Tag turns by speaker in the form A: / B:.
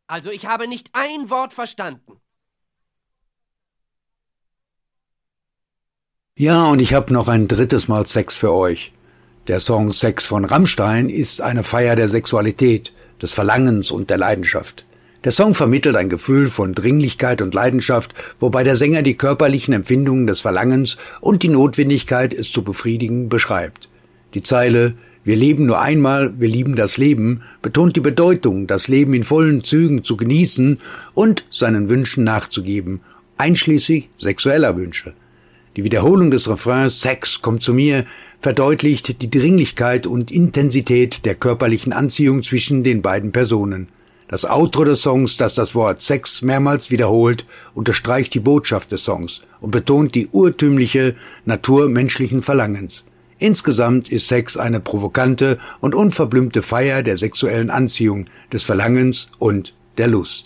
A: Also ich habe nicht ein Wort verstanden.
B: Ja, und ich habe noch ein drittes Mal Sex für euch. Der Song Sex von Rammstein ist eine Feier der Sexualität, des Verlangens und der Leidenschaft. Der Song vermittelt ein Gefühl von Dringlichkeit und Leidenschaft, wobei der Sänger die körperlichen Empfindungen des Verlangens und die Notwendigkeit, es zu befriedigen, beschreibt. Die Zeile „Wir leben nur einmal, wir lieben das Leben" betont die Bedeutung, das Leben in vollen Zügen zu genießen und seinen Wünschen nachzugeben, einschließlich sexueller Wünsche. Die Wiederholung des Refrains „Sex, komm zu mir" verdeutlicht die Dringlichkeit und Intensität der körperlichen Anziehung zwischen den beiden Personen. Das Outro des Songs, das das Wort Sex mehrmals wiederholt, unterstreicht die Botschaft des Songs und betont die urtümliche Natur menschlichen Verlangens. Insgesamt ist Sex eine provokante und unverblümte Feier der sexuellen Anziehung, des Verlangens und der Lust.